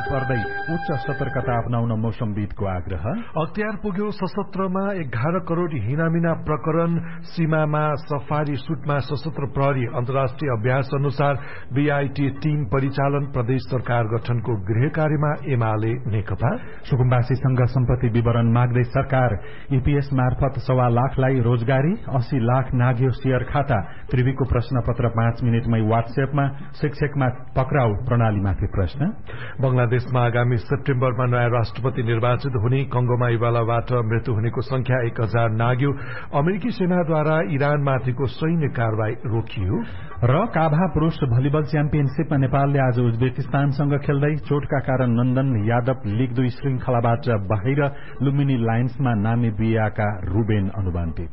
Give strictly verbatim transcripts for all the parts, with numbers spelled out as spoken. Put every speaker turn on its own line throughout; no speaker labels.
पर्दै उच्च सतर्कता अपनाउन मौसमविदको आग्रह।
अख्तियार पुग्यो सशस्त्रमा एघार करोड़ हिनामिना प्रकरण। सीमामा सफारी सुटमा सशस्त्र प्रहरी अन्तर्राष्ट्रिय अभ्यास अनुसार बीआईटी टीम परिचालन। प्रदेश सरकार गठनको गृह कार्यमा एमाले नेकपा।
सुकुम्बासीसँग सम्पत्ति विवरण माग्दै सरकार। ईपीएस मार्फत सवा लाखलाई रोजगारी, अस्सी लाख नाग्यो शेयर खाता। त्रिवीको प्रश्नपत्र पाँच मिनटमै वाट्सएपमा। शिक्षकमा पक्राउ प्रणालीमाथि प्रश्न।
बंगलादेशमा आगामी सेप्टेम्बरमा नयाँ राष्ट्रपति निर्वाचित हुने। कंगोमा इबोलाबाट मृत्यु हुनेको संख्या एक हजार नाग्यो। अमेरिकी सेनाद्वारा इरानमाथिको सैन्य कारवाही रोकियो।
र काभा पुरूष भलिबल च्याम्पियनशीपमा नेपालले आज उज्बेकिस्तानसँग खेल्दै चोटका कारण नन्दन यादव लीग दुई श्रृंखलाबाट बाहिर। लुम्बिनी लायन्समा नामिबियाका रूबेन अनुमानित।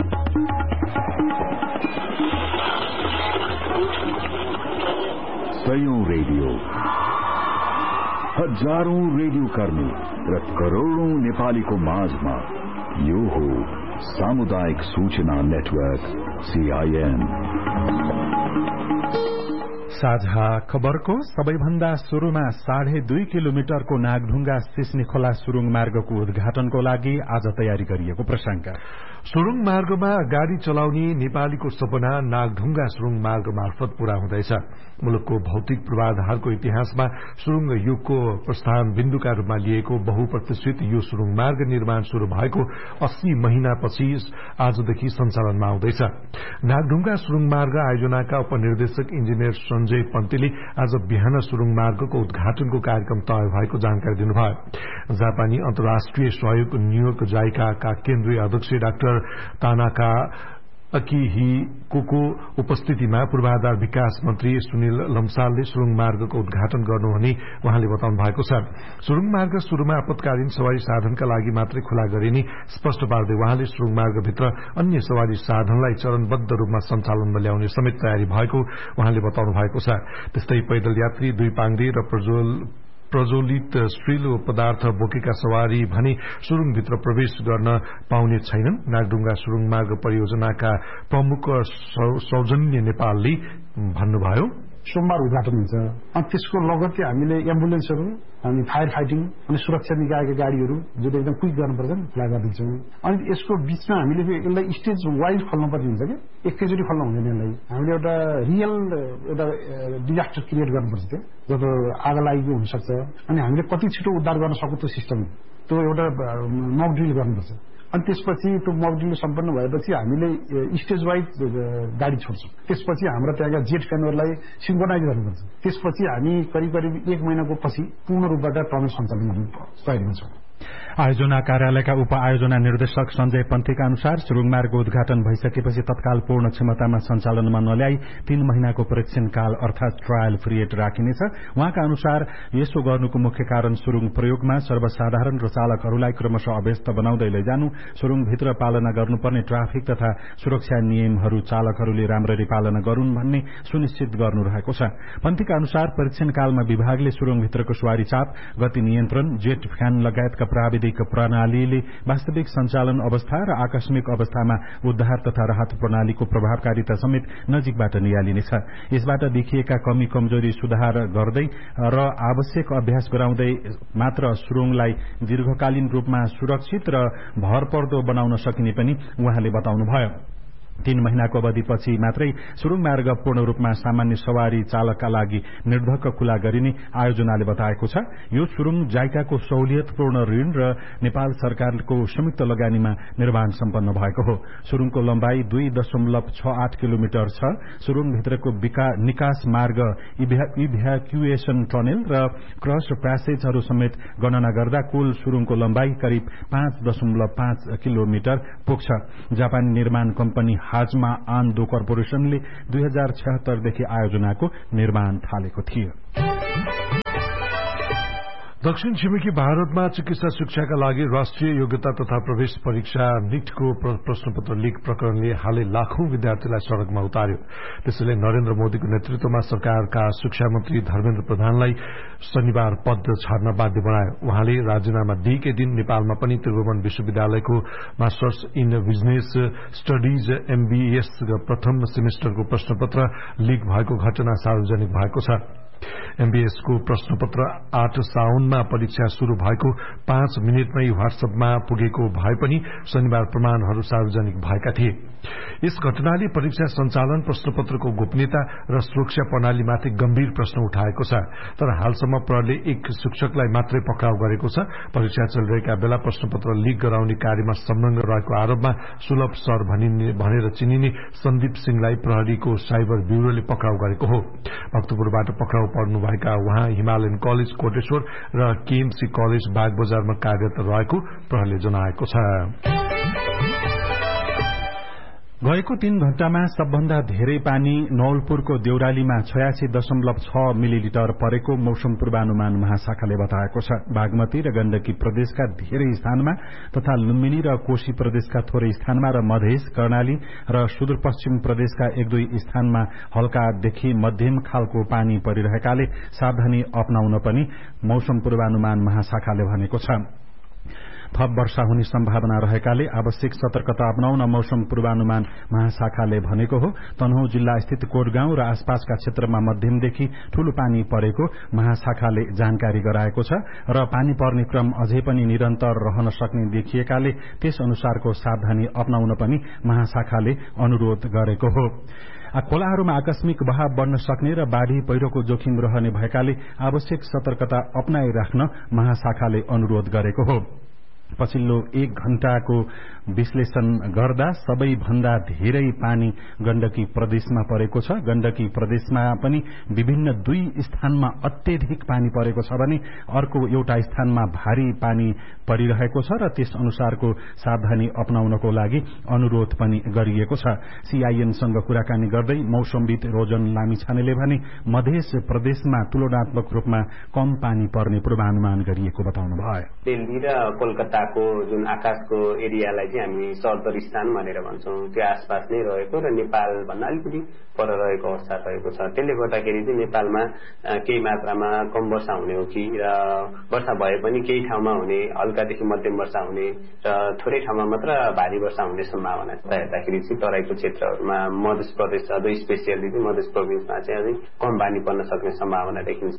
सयौं रेडियो, हजारौं रेडियो कर्मी र करोड़ौं नेपालीको माझमा यो हो सामुदायिक सूचना नेटवर्क सीआईएन।
साझा खबरको सबैभन्दा शुरूमा साढे दुई किलोमिटरको नागढुङ्गा सिस्ने खोला सुरुङ मार्गको उद्घाटनको लागि आज तयारी गरिएको प्रसंग।
सुरुङ मार्गमा गाड़ी चलाउने नेपालीको सपना नागढुङ्गा सुरुङ मार्ग मार्फत पूरा हुँदैछ। मुलुकको भौतिक पूर्वाधारको इतिहासमा सुरुङ युगको प्रस्थान बिन्दुका रूपमा लिएको बहुप्रतिष्ठित यो सुरुङ मार्ग निर्माण शुरू भएको अस्सी महिनापछि आजदेखि सञ्चालनमा आउँदैछ। नागढुङ्गा सुरुङ मार्ग आयोजनाका उपनिर्देशक इन्जिनियर संजय पन्तीले आज बिहान सुरुङ मार्गको उद्घाटनको कार्यक्रम तय भएको जानकारी दिनुभयो। जापानी अन्तर्राष्ट्रिय सहयोग न्यूयोर्क जाइकाका केन्द्रीय अध्यक्ष डाक्टर तानाका अकिहिकोको उपस्थितिमा पूर्वाधार विकास मन्त्री सुनिल लम्सालले सुरुङ मार्गको उद्घाटन गर्नुहुने उहाँले बताउनु भएको छ। सुरुङ मार्ग शुरूमा आपतकालीन सवारी साधनका लागि मात्रै खुला गरिने स्पष्ट पार्दै उहाँले सुरुङ मार्गभित्र अन्य सवारी साधनलाई चरणबद्ध रूपमा सञ्चालनमा ल्याउने समेत तयारी भएको उहाँले बताउनु भएको छ। त्यस्तै पैदल यात्री, दुई पाङ्ग्रे र प्रज्वल प्रज्वलित स्त्रीलो पदार्थ बोकेका सवारी भने सुरुङभित्र प्रवेश गर्न पाउने छैनन्। नागढुङ्गा सुरुङ मार्ग परियोजनाका प्रमुख सौजन्य नेपालले भन्नुभयो,
सोमबार उद्घाटन हुन्छ अनि त्यसको लगत्तै हामीले एम्बुलेन्सहरू अनि फायर फाइटिङ अनि सुरक्षा निकायका गाड़ीहरू जुन एकदम क्विक गर्नुपर्छ नि खुला गरिदिन्छौँ। अनि यसको बीचमा हामीले यसलाई स्टेज वाइज खोल्नुपर्ने हुन्छ कि एकैचोटि खोल्न हुँदैन। यसलाई हामीले एउटा रियल एउटा डिजास्टर क्रिएट गर्नुपर्छ। त्यो जब आगो लागेको हुनसक्छ अनि हामीले कति छिटो उद्धार गर्न सक्छौँ त्यो सिस्टम त्यो एउटा मक ड्रिल गर्नुपर्छ। अनि त्यसपछि त्यो मक ड्रिल सम्पन्न भएपछि हामीले स्टेज वाइज गाडी छोड्छौँ। त्यसपछि हाम्रो त्यहाँका जेट फ्यानहरूलाई सिन्क्रोनाइज गर्नुपर्छ। त्यसपछि हामी करिब करिब एक महिनाको पछि पूर्ण रूपबाट टनल सञ्चालन गर्ने तयारीमा छौँ।
आयोजना कार्यालयका उप आयोजना निर्देशक संजय पन्थीका अनुसार सुरुङ मार्ग उद्घाटन भइसकेपछि तत्काल पूर्ण क्षमतामा सञ्चालनमा नल्याई तीन महिनाको परीक्षण काल अर्थात ट्रायल पिरियड राखिनेछ। उहाँका अनुसार यसो गर्नुको मुख्य कारण सुरुङ प्रयोगमा सर्वसाधारण र चालकहरूलाई क्रमशः अभ्यस्त बनाउँदै लैजानु, सुरुङभित्र पालना गर्नुपर्ने ट्राफिक तथा सुरक्षा नियमहरू चालकहरूले राम्ररी पालना गरून् भन्ने सुनिश्चित गर्नु रहेको छ। पन्थीका अनुसार परीक्षण कालमा विभागले सुरुङभित्रको सवारी चाप, गति नियन्त्रण, जेट फ्यान लगायतका प्राविधिक प्रणालीले वास्तविक सञ्चालन अवस्था र आकस्मिक अवस्थामा उद्धार तथा राहत प्रणालीको प्रभावकारिता समेत नजिकबाट नियालिनेछ। यसबाट देखिएका कमी कमजोरी सुधार गर्दै र आवश्यक अभ्यास गराउँदै मात्र सुरुङलाई दीर्घकालीन रूपमा सुरक्षित र भरपर्दो बनाउन सकिने पनि उहाँले बताउनुभयो। तीन महिनाको अवधिपछि मात्रै सुरुङ मार्ग पूर्ण रूपमा सामान्य सवारी चालकका लागि निर्धक्क खुला गरिने आयोजनाले बताएको छ। यो सुरुङ जाइकाको सहुलियतपूर्ण ऋण र नेपाल सरकारको संयुक्त लगानीमा निर्माण सम्पन्न भएको हो। सुरुङको लम्बाई दुई दशमलव छ आठ किलोमिटर छ। सुरुङभित्रको निकास मार्ग, इभ्याक्युएसन टनेल र क्रस प्यासेजहरू समेत गणना गर्दा कुल सुरुङको लम्बाई करिब पाँच दशमलव पाँच किलोमिटर पुग्छ। जापानी निर्माण कम्पनी हाजमा आन्दो कर्पोरेशनले दुई हजार छहत्तरदेखि आयोजनाको निर्माण थालेको थियो।
दक्षिण छिमेकी भारतमा चिकित्सा शिक्षाका लागि राष्ट्रिय योग्यता तथा प्रवेश परीक्षा नीटको प्रश्नपत्र लीक प्रकरणले हालै लाखौं विद्यार्थीलाई सड़कमा उतार्यो। त्यसैले नरेन्द्र मोदीको नेतृत्वमा सरकारका शिक्षा मन्त्री धर्मेन्द्र प्रधानलाई शनिबार पद छाड्न बाध्य बनायो। उहाँले राजीनामा दिएकै दिन नेपालमा पनि त्रिभुवन विश्वविद्यालयको masters in business studies MBS प्रथम सेमेस्टरको प्रश्नपत्र लीक भएको घटना सार्वजनिक भएको छ। एमबीएसको प्रश्नपत्र आठ साउनमा परीक्षा शुरू भएको पाँच मिनटमै व्हाट्सएपमा पुगेको भए पनि शनिबार प्रमाणहरू सार्वजनिक भएका थिए। यस घटनाले परीक्षा सञ्चालन, प्रश्नपत्रको गोपनीयता र सुरक्षा प्रणालीमाथि गम्भीर प्रश्न उठाएको छ। तर हालसम्म प्रहरीले एक शिक्षकलाई मात्रै पक्राउ गरेको छ। परीक्षा चलिरहेका बेला प्रश्नपत्र लीक गराउने कार्यमा संलग्न रहेको आरोपमा सुलभ सर भनेर चिनिने सन्दीप सिंहलाई प्रहरीको साइबर ब्यूरोले पक्राउ गरेको हो। भक्तपुरबाट पक्राउ पर्नुभएका उहाँ हिमालयन कलेज कोटेश्वर र केएमसी कलेज बागबजारमा कार्यरत रहेको प्रहरीले जनाएको छ।
गएको तीन घण्टामा सबभन्दा धेरै पानी नवलपुरको देउरालीमा छयासी दशमलव छ मिलिलिटर परेको मौसम पूर्वानुमान महाशाखाले बताएको छ। बागमती र गण्डकी प्रदेशका धेरै स्थानमा तथा लुम्बिनी र कोशी प्रदेशका थोरै स्थानमा र मधेस, कर्णाली र सुदूरपश्चिम प्रदेशका एक दुई स्थानमा हल्कादेखि मध्यम खालको पानी परिरहेकाले सावधानी अपनाउन पनि मौसम पूर्वानुमान महाशाखाले भनेको छ। थप वर्षा हुने सम्भावना रहेकाले आवश्यक सतर्कता अपनाउन मौसम पूर्वानुमान महाशाखाले भनेको हो। तनहुँ जिल्ला स्थित कोटगाउँ र आसपासका क्षेत्रमा मध्यमदेखि ठूलो पानी परेको महाशाखाले जानकारी गराएको छ र पानी पर्ने क्रम अझै पनि निरन्तर रहन सक्ने देखिएकाले त्यस अनुसारको सावधानी अपनाउन पनि महाशाखाले अनुरोध गरेको हो। खोलाहरूमा आकस्मिक बहाव बढ्न सक्ने र बाढ़ी पहिरोको जोखिम रहने भएकाले आवश्यक सतर्कता अपनाइराख्न महाशाखाले अनुरोध गरेको हो। पछिल्लो एक घण्टाको विश्लेषण गर्दा सबैभन्दा धेरै पानी गण्डकी प्रदेशमा परेको छ। गण्डकी प्रदेशमा पनि विभिन्न दुई स्थानमा अत्यधिक पानी परेको छ भने अर्को एउटा स्थानमा भारी पानी परिरहेको छ र त्यस अनुसारको सावधानी अपनाउनको लागि अनुरोध पनि गरिएको छ। सीआईएनसँग कुराकानी गर्दै मौसमविद रोजन लामिछानेले भने मध्य प्रदेशमा तुलनात्मक रूपमा कम पानी पर्ने पूर्वानुमान गरिएको बताउनुभयो।
दिल्ली र कोलकाताको जुन आकाशको एरियालाई चाहिँ हामी सर्दर स्थान भनेर भन्छौं, त्यो आसपास नै रहेको र नेपाल भन्दा अलिकति पर रहेको अवस्था रहेको छ। त्यसले गर्दाखेरि चाहिँ नेपालमा केही मात्रामा कम वर्षा हुने हो कि र वर्षा भए पनि केही ठाउँमा हुने, हल्कादेखि मध्यम वर्षा हुने र थोरै ठाउँमा मात्र भारी वर्षा हुने सम्भावना छ। हेर्दाखेरि चाहिँ तराईको क्षेत्रहरूमा मध्य प्रदेश अझै स्पेसियली चाहिँ मध्य प्रोभिन्समा चाहिँ अझै कम पानी पर्न सक्ने सम्भावना देखिन्छ।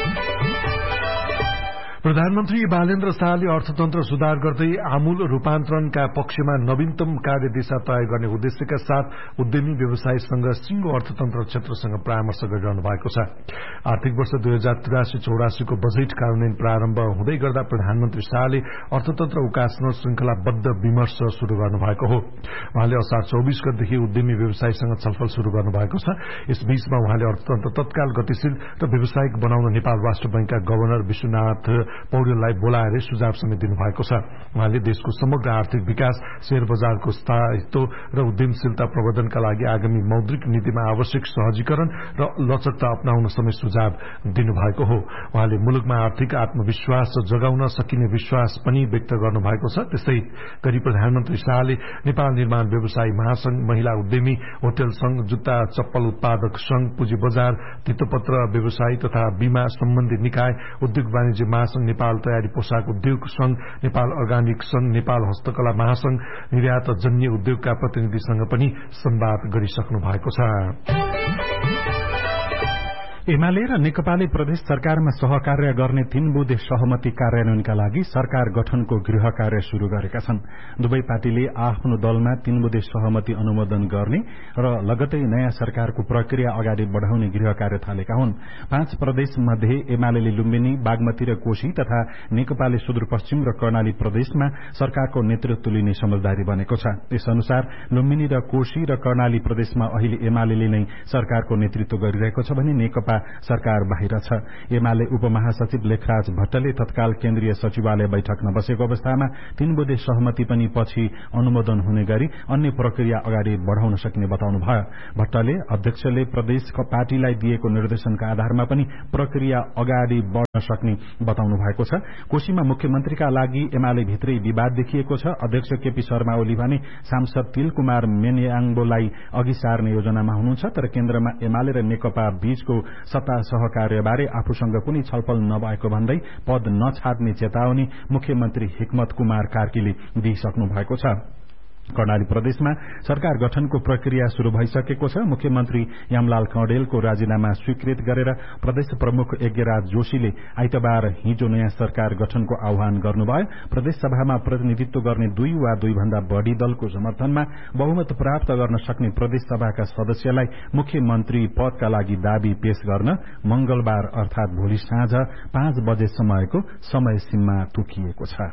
प्रधानमन्त्री बालेन्द्र शाहले अर्थतन्त्र सुधार गर्दै आमूल रूपान्तरणका पक्षमा नवीनतम कार्यदिशा तय गर्ने उद्देश्यका साथ उद्यमी व्यवसायीसँग सिंगो अर्थतन्त्र क्षेत्रसँग परामर्श गरिरहनु भएको छ। आर्थिक वर्ष दुई हजार त्रियासी चौरासीको बजेट कार्यान्वयन प्रारम्भ हुँदै गर्दा प्रधानमन्त्री शाहले अर्थतन्त्र उकास्न श्रृंखलाबद्ध विमर्श शुरू गर्नुभएको हो। उहाँले असार चौबीस गतेदेखि उद्यमी व्यवसायीसँग छलफल शुरू गर्नुभएको छ। यसबीचमा उहाँले अर्थतन्त्र तत्काल गतिशील र व्यावसायिक बनाउन नेपाल राष्ट्र बैंकका गभर्नर विश्वनाथ पौडेललाई बोलाएर सुझाव समेत दिनुभएको छ। उहाँले देशको समग्र आर्थिक विकास, शेयर बजारको स्थायित्व र उद्यमशीलता प्रवर्धनका लागि आगामी मौद्रिक नीतिमा आवश्यक सहजीकरण र लचकता अपनाउन समेत सुझाव दिनुभएको हो। उहाँले मुलुकमा आर्थिक आत्मविश्वास जगाउन सकिने विश्वास पनि व्यक्त गर्नुभएको छ। त्यसै गरी प्रधानमन्त्री शाहले नेपाल निर्माण व्यवसायी महासंघ, महिला उद्यमी, होटल संघ, जुत्ता चप्पल उत्पादक संघ, पुँजी बजार, धितोपत्र व्यवसायी तथा बीमा सम्बन्धी निकाय, उद्योग वाणिज्य महासंघ, नेपाल तयारी पोसाक उद्योग संघ, नेपाल अर्गानिक संघ, नेपाल हस्तकला महासंघ, निर्यात जन्य उद्योगका प्रतिनिधिसँग पनि संवाद गरिसक्नु भएको छ।
एमाले र नेकपाले प्रदेश सरकारमा सहकार्य गर्ने तीन बुँदे सहमति कार्यान्वयनका लागि सरकार गठनको गृह कार्य शुरू गरेका छन्। दुवै पार्टीले आफ्नो दलमा तीन बुँदे सहमति अनुमोदन गर्ने र लगतै नयाँ सरकारको प्रक्रिया अगाडि बढ़ाउने गृह कार्य थालेका हुन्। पाँच प्रदेश मध्ये एमाले लुम्बिनी, बागमती र कोशी तथा नेकपाले सुदूरपश्चिम र कर्णाली प्रदेशमा सरकारको नेतृत्व लिने समझदारी बनेको छ। यस अनुसार लुम्बिनी र कोशी र कर्णाली प्रदेशमा अहिले एमाले नै सरकारको नेतृत्व गरिरहेको छ भने नेकपा सरकार बाहिर छ। एमाले उपमहासचिव लेखराज भट्टले तत्काल केन्द्रीय सचिवालय बैठक नबसेको अवस्थामा तीन बुँदे सहमति पनि पछि अनुमोदन हुने गरी अन्य प्रक्रिया अगाडि बढ़ाउन सक्ने बताउनुभयो। भट्टले अध्यक्षले प्रदेश पार्टीलाई दिएको निर्देशनका आधारमा पनि प्रक्रिया अगाडि बढ़न सक्ने बताउनु भएको छ। कोशीमा मुख्यमन्त्रीका लागि एमाले भित्रै विवाद देखिएको छ। अध्यक्ष केपी शर्मा ओली भने सांसद तिल कुमार मेन्याङ्बोलाई अघि सार्ने योजनामा हुनुहुन्छ, तर केन्द्रमा एमाले र नेकपा बीचको सत्ता सहकार्यबारे आफूसँग कुनै छलफल नभएको भन्दै पद नछाड्ने चेतावनी मुख्यमन्त्री हिक्मत कुमार कार्कीले दिइसक्नु भएको छ। कर्णाली प्रदेशमा सरकार गठनको प्रक्रिया शुरू भइसकेको छ। मुख्यमन्त्री यामलाल कौडेलको राजीनामा स्वीकृत गरेर प्रदेश प्रमुख यज्ञराज जोशीले आइतबार हिजो नयाँ सरकार गठनको आह्वान गर्नुभयो। प्रदेश सभामा प्रतिनिधित्व गर्ने दुई वा दुई भन्दा बढ़ी दलको समर्थनमा बहुमत प्राप्त गर्न सक्ने प्रदेश सभाका सदस्यलाई मुख्यमन्त्री पदका लागि दावी पेश गर्न मंगलबार अर्थात भोलि साँझ पाँच बजे समयको समय सीमा तोकिएको छ।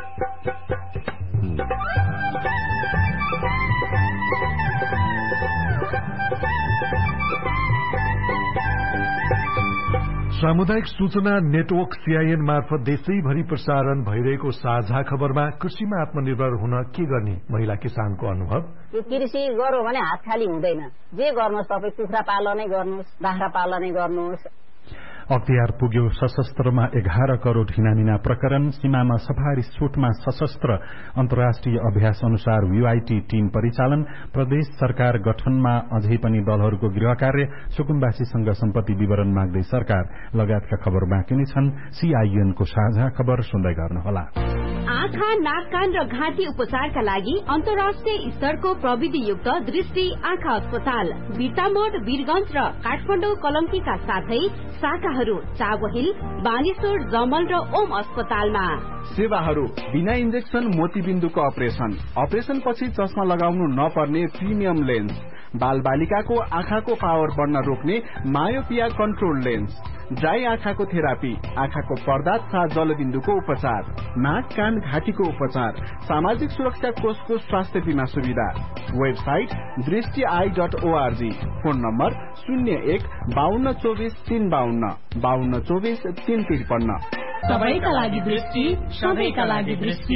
सामुदायिक सूचना नेटवर्क सीआईएन मार्फत देशैभरि प्रसारण भइरहेको साझा खबरमा कृषिमा आत्मनिर्भर हुन के गर्ने महिला किसानको अनुभव।
यो कृषि गर्यो भने हात खाली हुँदैन। जे गर्नुहोस् तपाईँ कुखुरा पालनै गर्नुहोस्, बाख्रा पालनै गर्नुहोस्।
अख्तियार पुग्यो सशस्त्रमा एघार करोड़ हिनामिना प्रकरण। सीमामा सफारी छुटमा सशस्त्र अन्तर्राष्ट्रिय अभ्यास अनुसार यूआईटी टीम परिचालन। प्रदेश सरकार गठनमा अझै पनि दलहरूको गृह कार्य। सुकुम्बासीसँग सम्पत्ति विवरण माग्दै सरकार लगायतका खबर बाँकी नै छन्। सीआईएनको साझा खबर सुन्दै गर्नुहोला।
आँखा, नाक, कान र घाँटी उपचारका लागि अन्तर्राष्ट्रिय स्तरको प्रविधियुक्त दृष्टि आँखा अस्पताल बिर्तामोड, वीरगंज र काठमाडौँ कलंकीका साथै शाखाहरू चाबहिल, बानेश्वर, जमल र ओम अस्पतालमा।
सेवाहरू बिना इन्जेक्सन मोतीबिन्दुको अपरेशन, अपरेशन पछि चस्मा लगाउनु नपर्ने प्रिमियम लेन्स, बाल बालिकाको आँखाको पावर बढ्न रोक्ने मायोपिया कन्ट्रोल लेन्स, ड्राई आँखाको थेरापी, आँखाको पर्दा तथा जलबिन्दुको उपचार, नाक, कान, घाँटीको उपचार, सामाजिक सुरक्षा कोषको स्वास्थ्य बीमा सुविधा। वेबसाइट दृष्टि I dot ORG. Phone number शून्य एक बाहन्न चौबिस तीन बाहन्न बाहन्न चौबिस तीन त्रिपन्न।
सबैका लागि दृष्टि, सबैका लागि दृष्टि।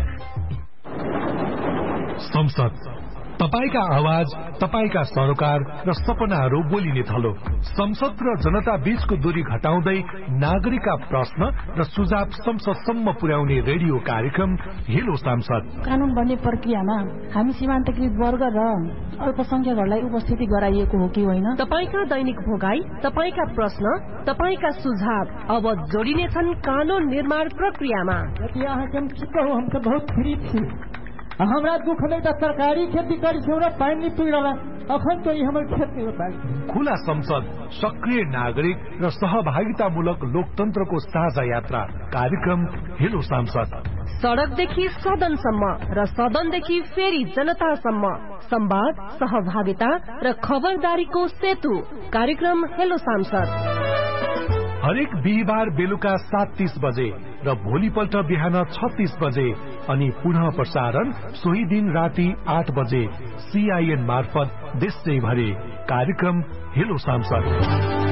संसद तपाईका आवाज, तपाईका सरोकार र सपनाहरू बोलिने थलो। संसद र जनता बीचको दूरी घटाउँदै नागरिकका प्रश्न र सुझाव संसदसम्म पुर्याउने रेडियो कार्यक्रम हेलो सांसद।
कानून बन्ने प्रक्रियामा हामी सीमान्तकृत वर्ग र अल्पसंख्यकहरूलाई उपस्थिति गराइएको हो कि होइन?
तपाईका दैनिक भोगाई, तपाईका प्रश्न, तपाईका सुझाव अब जोडिनेछन् कानून निर्माण प्रक्रियामा।
हम तो बहुत फ्री थी। हमरा दुख नहीं था, सरकारी खेती करी पानी पुगेला अखन तो हमर खेत में।
खुला संसद, सक्रिय नागरिक र सहभागितामूलक लोकतन्त्रको साझा यात्रा कार्यक्रम हेलो सांसद।
सड़कदेखि सदनसम्म र सदनदेखि फेरि जनतासम्म संवाद, सहभागिता र खबरदारीको सेतु कार्यक्रम हेलो सांसद।
हरेक बिहिबार बेलुका सात तीस बजे र भोलिपल्ट बिहान छत्तीस बजे अनि पुनः प्रसारण सोही दिन राति आठ बजे सीआईएन मार्फत देशैभरि कार्यक्रम हेलो सांसद।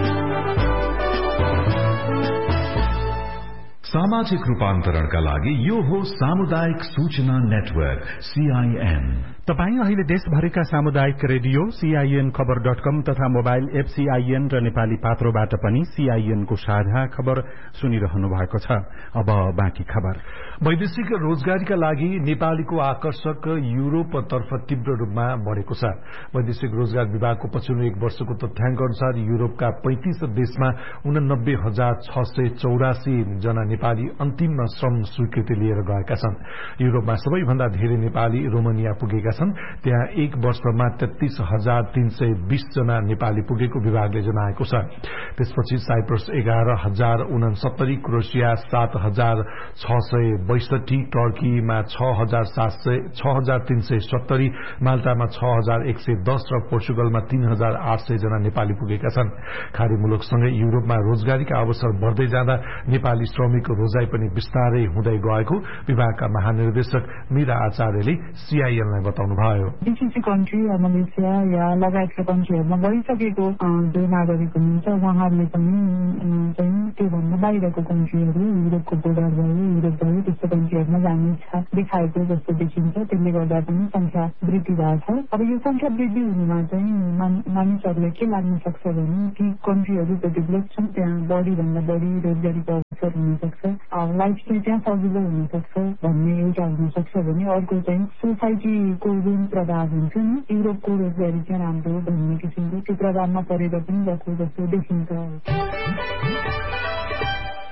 सामाजिक रूपान्तरणका लागि यो हो सामुदायिक सूचना नेटवर्क सीआईएन।
तपाई अहिले देशभरिका सामुदायिक रेडियो सीआईएन खबर डट कम तथा मोबाइल एप सीआईएन र नेपाली पात्रोबाट पनि सीआईएन को साझा खबर सुनिरहनु भएको छ। अब बाँकी खबर।
वैदेशिक रोजगारीका लागि नेपालीको आकर्षक युरोपतर्फ तीव्र रूपमा बढ़ेको छ। वैदेशिक रोजगार विभागको पछिल्लो एक वर्षको तथ्याङ्क अनुसार युरोपका पैंतीस देशमा उनानब्बे हजार छ सय चौरासी जना नेपाली अन्तिममा श्रम स्वीकृति लिएर गएका छन्। युरोपमा सबैभन्दा धेरै नेपाली रोमानिया पुगेका छन्। त्यहाँ एक वर्षमा तेत्तीस हजार तीन सय बीस जना नेपाली पुगेको विभागले जनाएको छ। त्यसपछि साइप्रस एघार हजार उनसत्तरी, क्रोएसिया सात हजार छ सय बैसठी, टर्कीमा छ हजार सात सय छ हजार तीन सय सत्तरी, माल्टामा छ हजार एक सय दस र पोर्चुगलमा तीन हजार आठ सय जना नेपाली पुगेका छन्। खाड़ी मुलुकसँगै युरोपमा रोजगारीका अवसर बढ़दै जाँदा नेपाली श्रमिकको रोजाई पनि विस्तारै हुँदै गएको विभागका महानिर्देशक मीरा आचार्यले सीआईएनलाई बताउनुभयो।
जीसीसी कन्ट्री मलेसिया या लगायतका कन्ट्रीहरूमा गइसकेको जो नागरिक हुनुहुन्छ उहाँहरूले पनि चाहिँ त्योभन्दा बाहिरको कन्ट्रीहरू युरोपको बोर्डर भयो, युरोप भयो, त्यस्तो कन्ट्रीहरूमा जाने इच्छा देखाएको जस्तो देखिन्छ। त्यसले गर्दा पनि संख्या वृद्धि भएको छ। अब यो संख्या वृद्धि हुनुमा चाहिँ मानिसहरूले के लाग्न सक्छ भने ती कन्ट्रीहरू जो डेभलप छन् त्यहाँ बढी भन्दा बढी रोजगारीको अवसर हुनसक्छ, लाइफस्टाइल त्यहाँ सजिलो हुनसक्छ भन्ने एउटा हुनसक्छ भने अर्को चाहिँ सोसाइटीको जुन प्रभाव हुन्छ नि युरोपको रोजगारी चाहिँ राम्रो भन्ने किसिमको त्यो प्रभावमा परेर पनि गएको जस्तो देखिन्छ।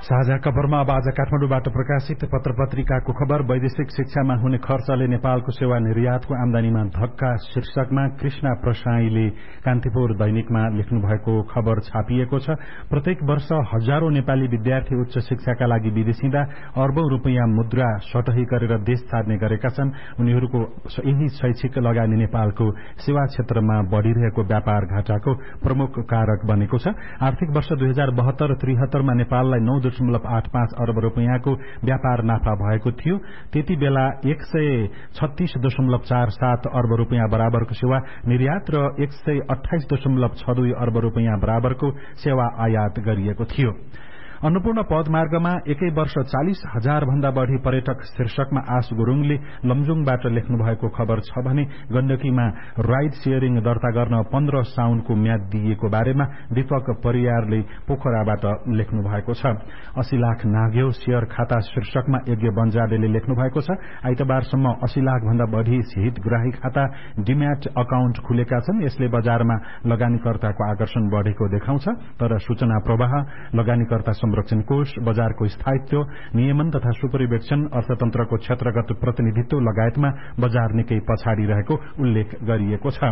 साझा खबरमा अब आज काठमाडौँबाट प्रकाशित पत्र पत्रिकाको खबर वैदेशिक शिक्षामा हुने खर्चले नेपालको सेवा निर्यातको आमदानीमा धक्का शीर्षकमा कृष्णा प्रसाईले कान्तिपुर दैनिकमा लेख्नु भएको खबर छापिएको छ। प्रत्येक वर्ष हजारौं नेपाली विद्यार्थी उच्च शिक्षाका लागि विदेश हिँड्दा अर्बौं रूपियाँ मुद्रा सटही गरेर देश छाड्ने गरेका छन्। उनीहरूको यही शैक्षिक लगानी नेपालको सेवा क्षेत्रमा बढ़िरहेको व्यापार घाटाको प्रमुख कारक बनेको छ। आर्थिक वर्ष दुई हजार बहत्तर त्रिहत्तरमा नेपाललाई नौ दशमलव आठ पाँच अर्ब रूपियाँको व्यापार नाफा भएको थियो। त्यति बेला एक सय छत्तीस दशमलव चार सात अर्ब रूपियाँ बराबरको सेवा निर्यात र एक सय अठाइस दशमलव छ दुई अर्ब रूपियाँ बराबरको सेवा आयात गरिएको थियो। अन्नपूर्ण पदमार्गमा एकै वर्ष चालिस हजार भन्दा बढ़ी पर्यटक शीर्षकमा आश गुरूङले लमजुङबाट लेख्नु भएको खबर छ भने गण्डकीमा राइड शेयरिङ दर्ता गर्न पन्ध्र साउनको म्याद दिइएको बारेमा दीपक परियारले पोखराबाट लेख्नु भएको छ। अस्सी लाख नाग्यो शेयर खाता शीर्षकमा यज्ञ बन्जाडेले लेख्नु भएको छ। आइतबारसम्म अस्सी लाख भन्दा बढ़ी हितग्राही खाता डिम्याट अकाउन्ट खुलेका छन्। यसले बजारमा लगानीकर्ताको आकर्षण बढ़ेको देखाउँछ। तर सूचना प्रवाह, लगानीकर्ता संरक्षण कोष, बजारको स्थायित्व नियमन तथा सुपरिवेक्षण, अर्थतन्त्रको क्षेत्रगत प्रतिनिधित्व लगायतमा बजार निकै पछाडि रहेको उल्लेख गरिएको छ।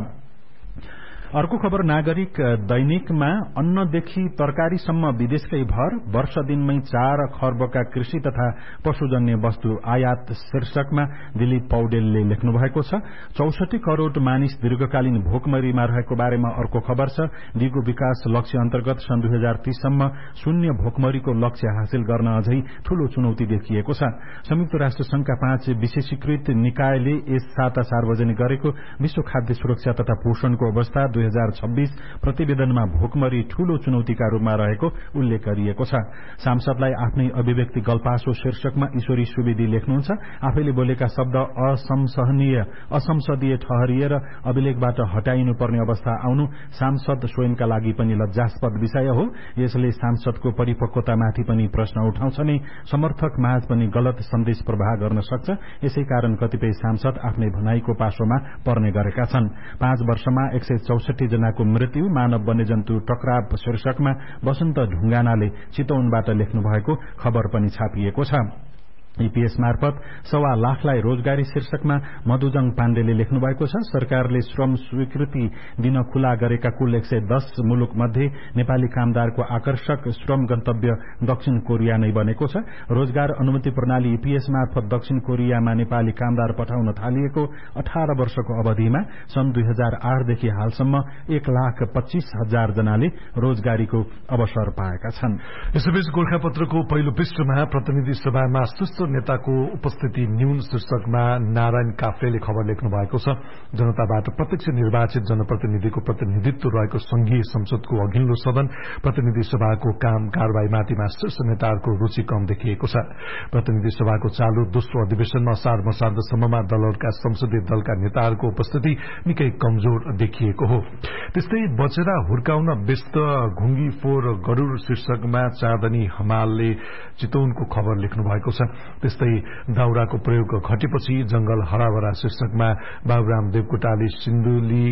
अर्को खबर नागरिक दैनिकमा अन्नदेखि तरकारीसम्म विदेशकै भर, वर्ष दिनमै चार खर्बका कृषि तथा पशुजन्य वस्तु आयात शीर्षकमा दिलीप पौडेलले लेख्नु भएको छ। चौसठी करोड़ मानिस दीर्घकालीन भोकमरीमा रहेको बारेमा अर्को खबर छ। दिगो विकास लक्ष्य अन्तर्गत सन् दुई हजार तीससम्म शून्य भोकमरीको लक्ष्य हासिल गर्न अझै ठूलो चुनौती देखिएको छ। संयुक्त राष्ट्र संघका पाँच विशेषीकृत निकायले यस साता सार्वजनिक गरेको विश्व खाद्य सुरक्षा तथा पोषणको अवस्था दुई हजार छब्बीस प्रतिवेदनमा भोकमरी ठूलो चुनौतीका रूपमा रहेको उल्लेख गरिएको छ। सांसदलाई आफ्नै अभिव्यक्ति गल्पासो शीर्षकमा ईश्वरी सुवेदी लेख्नुहुन्छ। आफैले बोलेका शब्द असंसहनीय असंसदीय ठहरिएर अभिलेखबाट हटाइनुपर्ने अवस्था आउनु सांसद स्वयंका लागि पनि लज्जास्पद विषय हो। यसले सांसदको परिपक्वतामाथि पनि प्रश्न उठाउँछ नै समर्थक माझ पनि गलत सन्देश प्रवाह गर्न सक्छ। यसै कारण कतिपय सांसद आफ्नै भनाईको पासोमा पर्ने गरेका छन्। पाँच वर्षमा एक सय चौसठी जनाको मृत्यु, मानव वन्यजन्तु टकराव शीर्षकमा वसन्त ढुंगानाले चितवनबाट लेख्नु भएको खबर पनि छापिएको छ। ईपीएस मार्फत सवा लाखलाई रोजगारी शीर्षकमा मधुजङ पाण्डेले लेख्नु भएको छ। सरकारले श्रम स्वीकृति दिन खुला गरेका कुल एक सय दस मुलुक मध्ये नेपाली कामदारको आकर्षक श्रम गन्तव्य दक्षिण कोरिया नै बनेको छ। रोजगार अनुमति प्रणाली ईपीएस मार्फत दक्षिण कोरियामा नेपाली कामदार पठाउन थालिएको अठार वर्षको अवधिमा सन् दुई हजार आठदेखि हालसम्म एक लाख पच्चीस हजार जनाले रोजगारीको अवसर पाएका छन्।
यसैबीच गोर्खापत्रको पहिलो पृष्ठमा प्रतिनिधि सभामा सुस्त नेताको उपस्थिति न्यून शीर्षकमा नारायण काफ्लेले खबर लेख्नु भएको छ। जनताबाट प्रत्यक्ष निर्वाचित जनप्रतिनिधिको प्रतिनिधित्व रहेको संघीय संसदको अघिल्लो सदन प्रतिनिधि सभाको काम कार्यवाहीमाथिमा शीर्ष नेताहरूको रुचि कम देखिएको छ। प्रतिनिधि सभाको चालू दोस्रो अधिवेशनमा असार मसार्दसम्ममा दलहरूका संसदीय दलका नेताहरूको उपस्थिति निकै कमजोर देखिएको हो। त्यस्तै बचेरा हुर्काउन व्यस्त घुङ्गी फोर गरूर शीर्षकमा चाँदनी हमालले चितवनको खबर लेख्नु भएको छ। त्यस्तै दाउराको प्रयोग घटेपछि जंगल हराभरा शीर्षकमा बाबुराम देवकोटाले सिन्धुली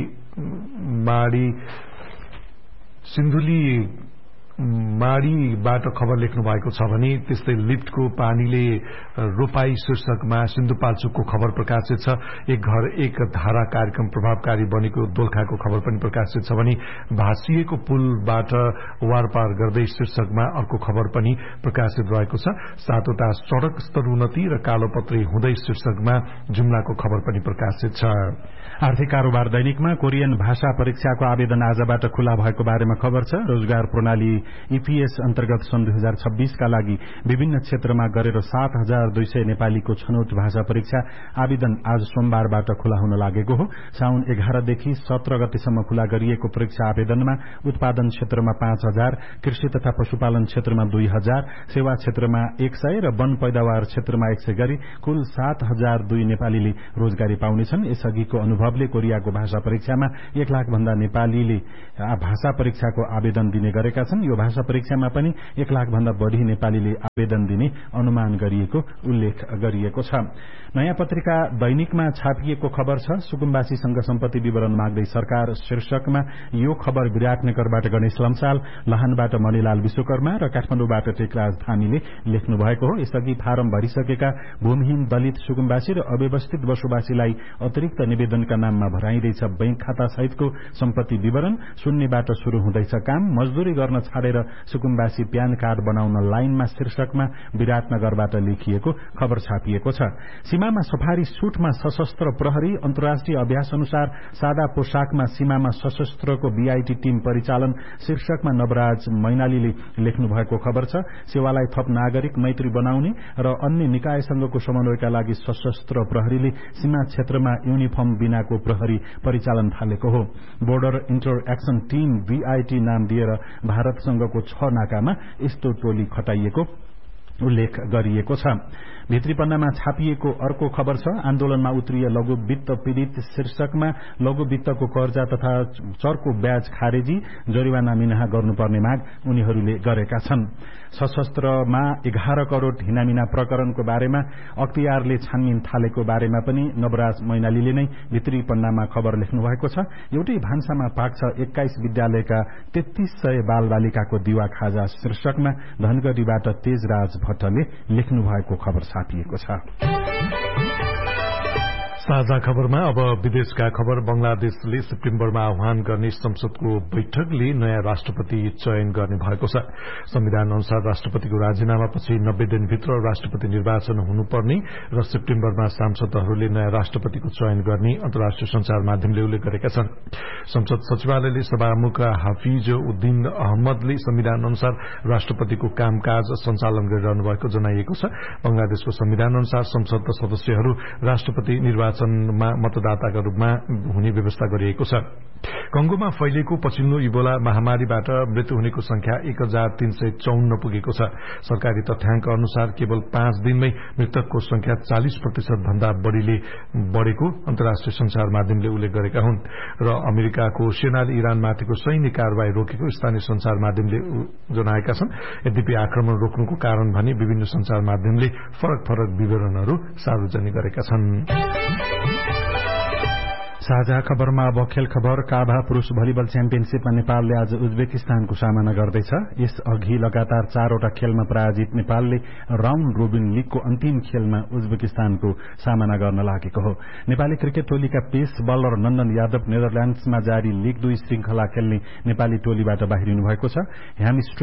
माडी सिन्धुली माडीबाट खबर लेख्नु भएको छ भने त्यस्तै लिफ्टको पानीले रोपाई शीर्षकमा सिन्धुपाल्चोकको खबर प्रकाशित छ। एक घर एक धारा कार्यक्रम प्रभावकारी बनेको दोलखाको खबर पनि प्रकाशित छ भने भाँसिएको पुलबाट वारपार गर्दै शीर्षकमा अर्को खबर पनि प्रकाशित रहेको छ। सातवटा सड़क स्तरोन्नति र कालोपत्री हुँदै शीर्षकमा जुम्लाको खबर पनि प्रकाशित छ।
आर्थिक कारोबार दैनिकमा कोरियन भाषा परीक्षाको आवेदन आजबाट खुला भएको बारेमा खबर छ। रोजगार प्रणाली ईपीएस अन्तर्गत सन् दुई हजार छब्बीसका लागि विभिन्न क्षेत्रमा गरेर सात हजार दुई सय नेपालीको छनौट भाषा परीक्षा आवेदन आज सोमबारबाट खुला हुन लागेको हो। साउन एघारदेखि सत्र गतेसम्म खुला गरिएको परीक्षा आवेदनमा उत्पादन क्षेत्रमा पाँच हजार, कृषि तथा पशुपालन क्षेत्रमा दुई हजार, सेवा क्षेत्रमा एक सय र वन पैदावार क्षेत्रमा एक सय गरी कुल सात हजार दुई नेपालीले रोजगारी पाउनेछन्। यसअघिको अनुभवले कोरियाको भाषा परीक्षामा एक लाख भन्दा नेपालीले भाषा परीक्षाको आवेदन दिने गरेका छन्। यो यो भाषा परीक्षामा पनि एक लाख भन्दा बढ़ी नेपालीले आवेदन दिने अनुमान गरिएको उल्लेख गरिएको छ। नयाँ पत्रिका दैनिकमा छापिएको खबर छ सुकुम्बासीसँग सम्पत्ति विवरण माग्दै सरकार शीर्षकमा यो खबर विराटनगरबाट गणेश लम्साल, लाहानबाट मणिलाल विश्वकर्मा र काठमाडौँबाट टेकराज धामीले लेख्नु भएको हो। यसअघि फारम भरिसकेका भूमिहीन दलित सुकुम्बासी र अव्यवस्थित बसोबासीलाई अतिरिक्त निवेदनका नाममा भराइँदैछ बैंक खाता सहितको सम्पत्ति विवरण। शून्यबाट शुरू हुँदैछ काम, मजदूरी गर्न छाडेर सुकुम्बासी प्यान कार्ड बनाउन लाइनमा शीर्षकमा विराटनगरबाट लेखिएको खबर छापिएको छ। सीमामा सफारी सूटमा सशस्त्र प्रहरी, अन्तर्राष्ट्रिय अभ्यास अनुसार सादा पोशाकमा सीमामा सशस्त्रको बीआईटी टीम परिचालन शीर्षकमा नवराज मैनालीले लेख्नु भएको खबर छ। सेवालाई थप नागरिक मैत्री बनाउने र अन्य निकायसँगको समन्वयका लागि सशस्त्र प्रहरीले सीमा क्षेत्रमा युनिफर्म बिनाको प्रहरी परिचालन थालेको हो। Border enter action team BIT नाम दिएर भारतसँगको छ नाकामा यस्तो टोली खटाइएको उल्लेख गरिएको छ। भित्री पन्नामा छापिएको अर्को खबर छ आन्दोलनमा उत्रिए लघु वित्त पीड़ित शीर्षकमा लघु वित्तको कर्जा तथा चर्को ब्याज खारेजी, जरिवाना मिनाहा गर्नुपर्ने माग उनीहरूले गरेका छन्। सशस्त्रमा एघार करोड़ हिनामिना प्रकरणको बारेमा अख्तियारले छानबिन थालेको बारेमा पनि नवराज मैनालीले नै भित्री पन्नामा खबर लेख्नु भएको छ। एउटै भान्सामा पाक्छ एक्काइस विद्यालयका तेत्तीस सय बाल बालिकाको दिवा खाजा शीर्षकमा धनगढ़ीबाट तेजराज भट्टले लेख्नु भएको खबर छापिएको छ।
साझा खबरमा अब विदेशका खबर। बंगलादेशले सेप्टेम्बरमा आह्वान गर्ने संसदको बैठकले नयाँ राष्ट्रपति चयन गर्ने भएको छ। संविधान अनुसार राष्ट्रपतिको राजीनामापछि नब्बे दिनभित्र राष्ट्रपति निर्वाचन हुनुपर्ने र सेप्टेम्बरमा सांसदहरूले नयाँ राष्ट्रपतिको चयन गर्ने अन्तर्राष्ट्रिय संचार माध्यमले उल्लेख गरेका छन्। संसद सचिवालयले सभामुख हाफिज उद्दीन अहमदले संविधान अनुसार राष्ट्रपतिको कामकाज सञ्चालन गरिरहनु भएको जनाइएको छ। बंगलादेशको संविधान अनुसार संसदका सदस्यहरू राष्ट्रपति निर्वाचन मा मतदाताका रूपमा हुने व्यवस्था गरिएको छ। कंगोमा फैलिएको पछिल्लो इबोला महामारीबाट मृत्यु हुनेको संख्या एक हजार तीन सय चौन्न पुगेको छ। सरकारी तथ्याङ्क अनुसार केवल पाँच दिनमै मृतकको संख्या चालिस प्रतिशत भन्दा बढ़ीले बढ़ेको अन्तर्राष्ट्रिय संचार माध्यमले उल्लेख गरेका हुन्। र अमेरिकाको सेनाले इरानमाथिको सैन्य कारवाही रोकेको स्थानीय संचार माध्यमले जनाएका छन्। यद्यपि आक्रमण रोक्नुको कारण भने विभिन्न संचार माध्यमले फरक फरक विवरणहरू सार्वजनिक गरेका छन्।
साझा खबरमा अब खेल खबर। काभा पुरूष भलिबल च्याम्पियनशीपमा नेपालले आज उज्बेकिस्तानको सामना गर्दैछ। यस अघि लगातार चारवटा खेलमा पराजित नेपालले राउण्ड रोबिन लीगको अन्तिम खेलमा उज्बेकिस्तानको सामना गर्न लागेको हो। नेपाली क्रिकेट टोलीका पेस बलर नन्दन यादव नेदरल्याण्ड्समा जारी लीग दुई श्रृंखला खेल्ने नेपाली टोलीबाट बाहिरिनु भएको छ।